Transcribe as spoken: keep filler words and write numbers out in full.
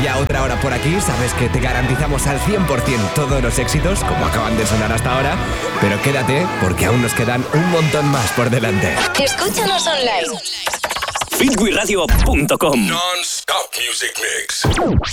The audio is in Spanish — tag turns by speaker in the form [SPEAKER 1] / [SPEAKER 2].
[SPEAKER 1] ya otra hora por aquí, sabes que te garantizamos al cien por ciento todos los éxitos, como acaban de sonar hasta ahora, pero quédate, porque aún nos quedan un montón más por delante.
[SPEAKER 2] Escúchanos online.
[SPEAKER 3] Fitwiradio punto com
[SPEAKER 4] Non-stop music mix.